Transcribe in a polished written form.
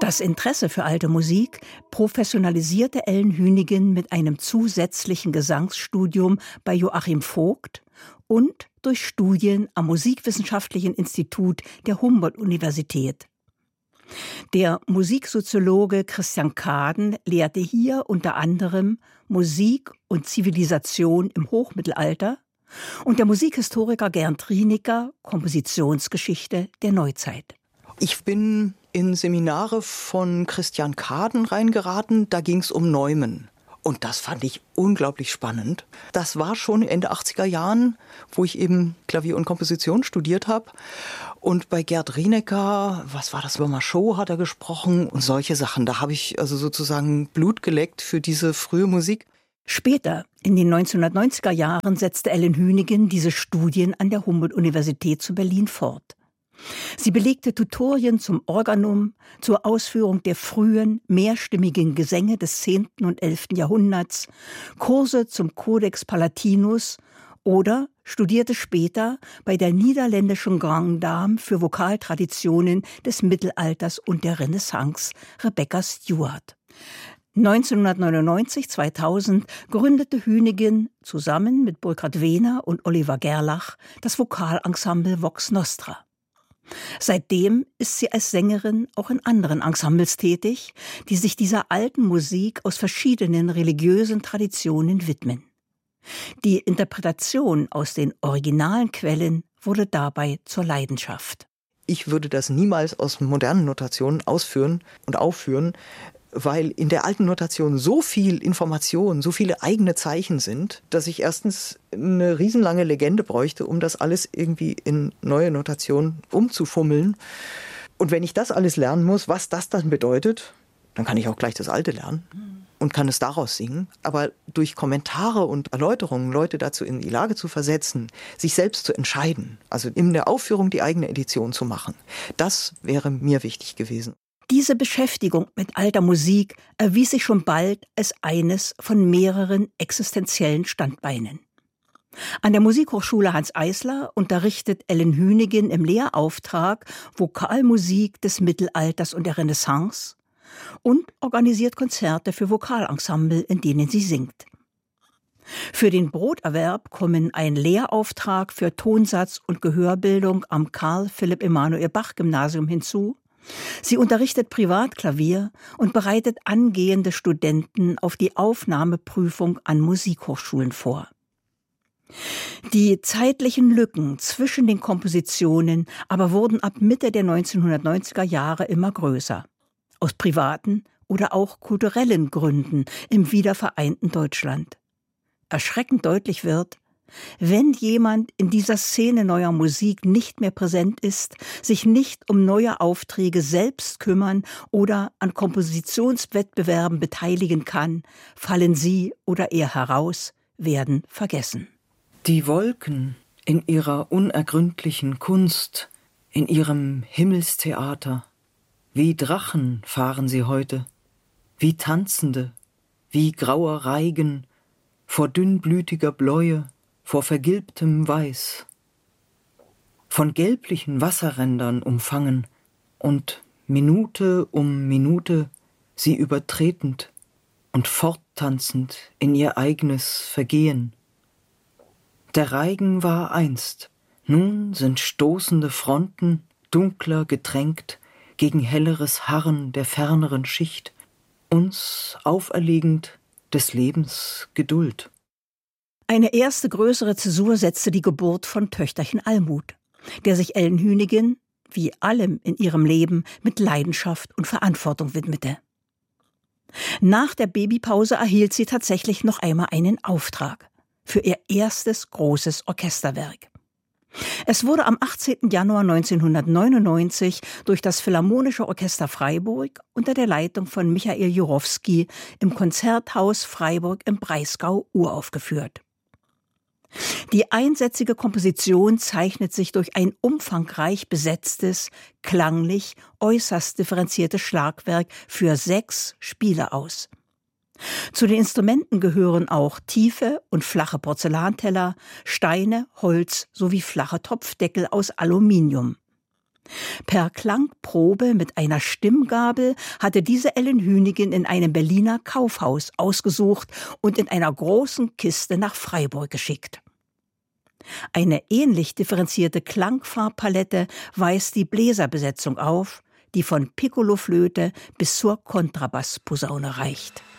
Das Interesse für alte Musik professionalisierte Ellen Hünigen mit einem zusätzlichen Gesangsstudium bei Joachim Vogt und durch Studien am Musikwissenschaftlichen Institut der Humboldt-Universität. Der Musiksoziologe Christian Kaden lehrte hier unter anderem Musik und Zivilisation im Hochmittelalter und der Musikhistoriker Gernot Rienicker Kompositionsgeschichte der Neuzeit. Ich bin in Seminare von Christian Kaden reingeraten, da ging es um Neumann. Und das fand ich unglaublich spannend. Das war schon Ende 80er Jahren, wo ich eben Klavier und Komposition studiert habe. Und bei Gernot Rienicker, was war das, über Machot hat er gesprochen und solche Sachen. Da habe ich also sozusagen Blut geleckt für diese frühe Musik. Später, in den 1990er Jahren, setzte Ellen Hünigen diese Studien an der Humboldt-Universität zu Berlin fort. Sie belegte Tutorien zum Organum, zur Ausführung der frühen, mehrstimmigen Gesänge des 10. und 11. Jahrhunderts, Kurse zum Codex Palatinus oder studierte später bei der niederländischen Grande Dame für Vokaltraditionen des Mittelalters und der Renaissance, Rebecca Stewart. 1999/2000 gründete Hünigen zusammen mit Burkhard Wehner und Oliver Gerlach das Vokalensemble Vox Nostra. Seitdem ist sie als Sängerin auch in anderen Ensembles tätig, die sich dieser alten Musik aus verschiedenen religiösen Traditionen widmen. Die Interpretation aus den originalen Quellen wurde dabei zur Leidenschaft. Ich würde das niemals aus modernen Notationen ausführen und aufführen, weil in der alten Notation so viel Information, so viele eigene Zeichen sind, dass ich erstens eine riesenlange Legende bräuchte, um das alles irgendwie in neue Notation umzufummeln. Und wenn ich das alles lernen muss, was das dann bedeutet, dann kann ich auch gleich das Alte lernen und kann es daraus singen. Aber durch Kommentare und Erläuterungen Leute dazu in die Lage zu versetzen, sich selbst zu entscheiden, also in der Aufführung die eigene Edition zu machen, das wäre mir wichtig gewesen. Diese Beschäftigung mit alter Musik erwies sich schon bald als eines von mehreren existenziellen Standbeinen. An der Musikhochschule Hanns Eisler unterrichtet Ellen Hünigen im Lehrauftrag Vokalmusik des Mittelalters und der Renaissance und organisiert Konzerte für Vokalensemble, in denen sie singt. Für den Broterwerb kommen ein Lehrauftrag für Tonsatz- und Gehörbildung am Carl Philipp Emanuel Bach Gymnasium hinzu. Sie unterrichtet Privatklavier und bereitet angehende Studenten auf die Aufnahmeprüfung an Musikhochschulen vor. Die zeitlichen Lücken zwischen den Kompositionen aber wurden ab Mitte der 1990er Jahre immer größer. Aus privaten oder auch kulturellen Gründen im wiedervereinten Deutschland. Erschreckend deutlich wird, wenn jemand in dieser Szene neuer Musik nicht mehr präsent ist, sich nicht um neue Aufträge selbst kümmern oder an Kompositionswettbewerben beteiligen kann, fallen sie oder er heraus, werden vergessen. Die Wolken in ihrer unergründlichen Kunst, in ihrem Himmelstheater, wie Drachen fahren sie heute, wie Tanzende, wie grauer Reigen, vor dünnblütiger Bläue, vor vergilbtem Weiß, von gelblichen Wasserrändern umfangen und Minute um Minute sie übertretend und forttanzend in ihr eigenes Vergehen. Der Reigen war einst, nun sind stoßende Fronten dunkler getränkt gegen helleres Harren der ferneren Schicht, uns auferlegend des Lebens Geduld. Eine erste größere Zäsur setzte die Geburt von Töchterchen Almut, der sich Ellen Hünigen, wie allem in ihrem Leben, mit Leidenschaft und Verantwortung widmete. Nach der Babypause erhielt sie tatsächlich noch einmal einen Auftrag für ihr erstes großes Orchesterwerk. Es wurde am 18. Januar 1999 durch das Philharmonische Orchester Freiburg unter der Leitung von Michael Jurowski im Konzerthaus Freiburg im Breisgau uraufgeführt. Die einsätzige Komposition zeichnet sich durch ein umfangreich besetztes, klanglich äußerst differenziertes Schlagwerk für 6 Spiele aus. Zu den Instrumenten gehören auch tiefe und flache Porzellanteller, Steine, Holz sowie flache Topfdeckel aus Aluminium. Per Klangprobe mit einer Stimmgabel hatte diese Ellen Hünigin in einem Berliner Kaufhaus ausgesucht und in einer großen Kiste nach Freiburg geschickt. Eine ähnlich differenzierte Klangfarbpalette weist die Bläserbesetzung auf, die von Piccoloflöte bis zur Kontrabassposaune reicht.